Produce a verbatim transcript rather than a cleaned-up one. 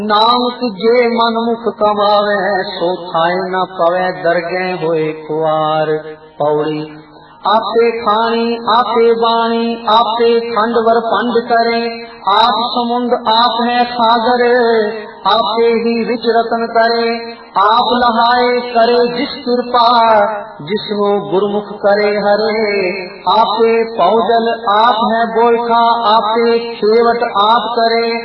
नाम तुझे मन मुख कमावे, सो थाए न पवे दरगे होए खुआर। पौड़ी आपे खानी आपे बाणी, आपे खंड वर पंड करे। आप समुंद आप है सागर, आपे ही रिच रतन करे। आप लहाए करे जिस कृपा, जिसको गुरमुख करे हरे। आपे पौजल आप है बोयखा, आपे खेवट आप करे।